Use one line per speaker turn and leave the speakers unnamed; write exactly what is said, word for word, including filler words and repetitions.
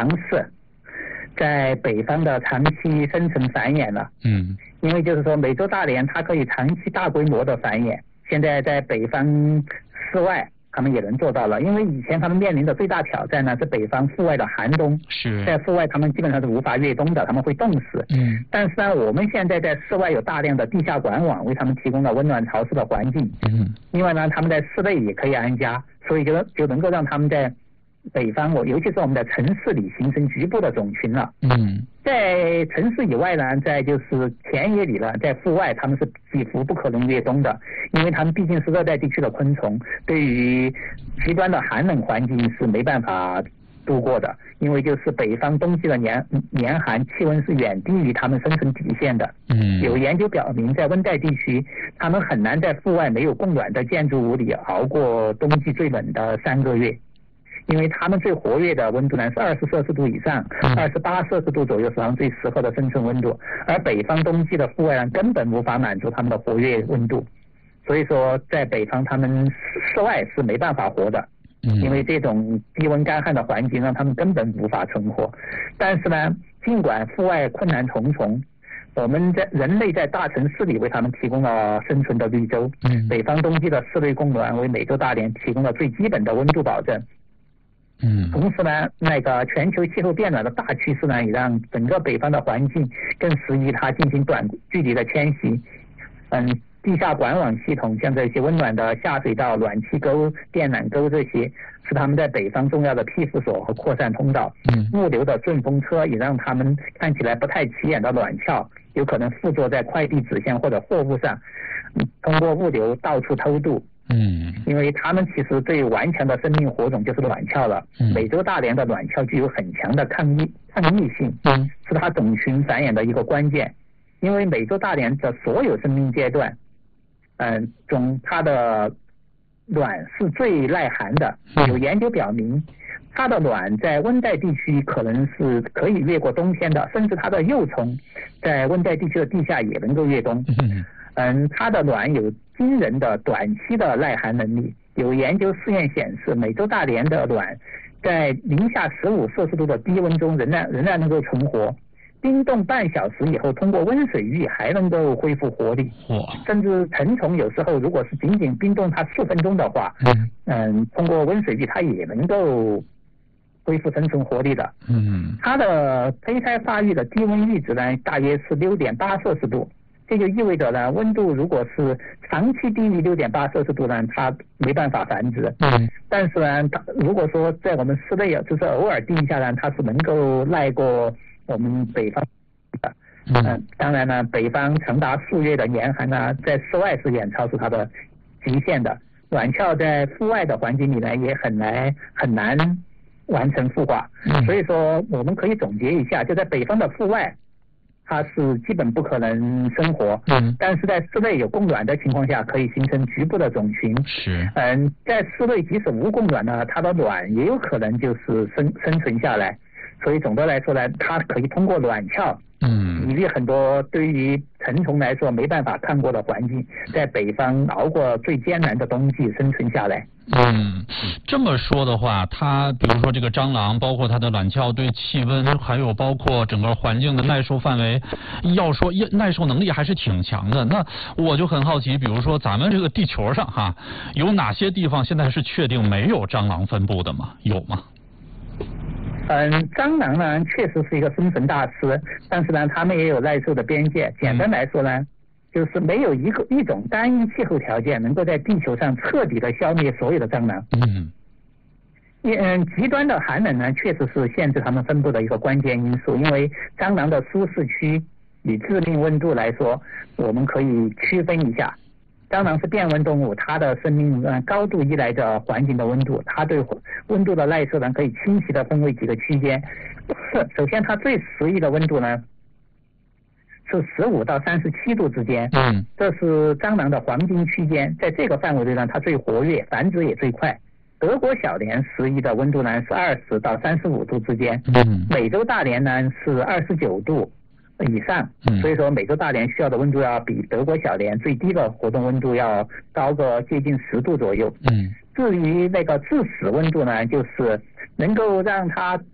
尝试在北方的长期生存繁衍了。
嗯，
因为就是说美洲大蠊它可以长期大规模的繁衍，现在在北方室外他们也能做到了。因为以前他们面临的最大挑战呢是北方户外的寒冬，
是
在户外他们基本上是无法越冬的，他们会冻死。
嗯，
但是呢，我们现在在室外有大量的地下管网，为他们提供了温暖潮湿的环境。
嗯，
另外呢，他们在室内也可以安家，所以就就能够让他们在北方，我尤其是我们的城市里形成局部的种群了。
嗯，
在城市以外呢，在就是田野里呢，在户外他们是几乎不可能越冬的，因为他们毕竟是热带地区的昆虫，对于极端的寒冷环境是没办法度过的。因为就是北方冬季的年年寒，气温是远低于他们生存底线的。
嗯，
有研究表明，在温带地区，他们很难在户外没有供暖的建筑物里熬过冬季最冷的三个月。因为他们最活跃的温度呢是二十摄氏度以上，二十八摄氏度左右是他们最适合的生存温度，而北方冬季的户外呢根本无法满足他们的活跃温度，所以说在北方他们室外是没办法活的，因为这种低温干旱的环境让他们根本无法存活。但是呢，尽管户外困难重重，我们在人类在大城市里为他们提供了生存的绿洲，北方冬季的室内供暖为美洲大蠊提供了最基本的温度保证。
嗯，
同时呢，那个全球气候变暖的大趋势呢，也让整个北方的环境更适宜它进行短距离的迁徙。嗯，地下管网系统，像这些温暖的下水道、暖气沟、电缆沟这些，是他们在北方重要的庇护所和扩散通道。
嗯，
物流的顺风车也让他们看起来不太起眼的卵鞘，有可能附着在快递纸箱或者货物上，通过物流到处偷渡。
嗯，
因为他们其实最顽强的生命活种就是卵鞘了。
嗯，
美洲大蠊的卵鞘具有很强的抗逆抗逆性，
嗯，
是它种群繁衍的一个关键。因为美洲大蠊的所有生命阶段，嗯、呃，中它的卵是最耐寒的。有研究表明，它的卵在温带地区可能是可以越过冬天的，甚至它的幼虫在温带地区的地下也能够越冬。
嗯，
嗯，它的卵有惊人的短期的耐寒能力。有研究试验显示，美洲大蠊的卵在零下十五摄氏度的低温中仍然仍然能够存活，冰冻半小时以后，通过温水浴还能够恢复活力。甚至成虫有时候如果是仅仅冰冻它数分钟的话，嗯，嗯通过温水浴它也能够恢复生存活力的。
嗯，
它的胚胎发育的低温阈值呢，大约是六点八摄氏度。这就意味着呢，温度如果是长期低于六点八摄氏度呢，它没办法繁殖。
嗯，
但是呢，它如果说在我们室内，就是偶尔低一下呢，它是能够耐过我们北方的。嗯、呃，当然呢，北方长达数月的严寒呢，在室外是远超出它的极限的。卵鞘在户外的环境里呢，也很难很难完成孵化。嗯，所以说我们可以总结一下，就在北方的户外，它是基本不可能生活。嗯，但是在室内有供暖的情况下，可以形成局部的种群。
是，
嗯，在室内即使无供暖呢，它的卵也有可能就是生生存下来。所以总的来说呢，它可以通过卵鞘，嗯，抵御很多对于成虫来说没办法看过的环境，在北方熬过最艰难的冬季生存下来。
嗯，这么说的话，它比如说这个蟑螂，包括它的卵鞘对气温，还有包括整个环境的耐受范围，要说耐受能力还是挺强的。那我就很好奇，比如说咱们这个地球上哈，有哪些地方现在是确定没有蟑螂分布的吗？有吗？
嗯，蟑螂呢确实是一个生存大师，但是呢，它们也有耐受的边界。简单来说呢，嗯，就是没有一个一种单一气候条件能够在地球上彻底的消灭所有的蟑螂。嗯，嗯，极端的寒冷呢，确实是限制它们分布的一个关键因素。因为蟑螂的舒适区与致命温度来说，我们可以区分一下。蟑螂是变温动物，它的生命呃高度依赖着环境的温度，它对温度的耐受呢可以清晰的分为几个区间。首先，它最适宜的温度呢是十五到三十七度之间，嗯，这是蟑螂的黄金区间，在这个范围内呢，它最活跃，繁殖也最快。德国小蠊适宜的温度呢是二十到三十五度之间，嗯，美洲大蠊呢是二十九度以上，所以说美洲大蠊需要的温度要比德国小蠊最低的活动温度要高个接近十度左右。嗯，至于那个致死温度呢，就是能够让它